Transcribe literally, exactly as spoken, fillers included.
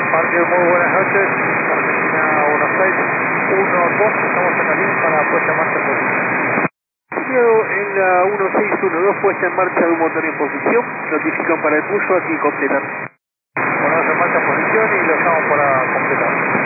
Parque, muy buenas noches. Argentina uno seis uno dos, estamos en la línea para puesta en marcha en posición. Iniciado en la uno seis uno dos, puesta en marcha de un motor en posición. Notifican para el push aquí completar. Ponemos en marcha en posición y lo estamos para completar.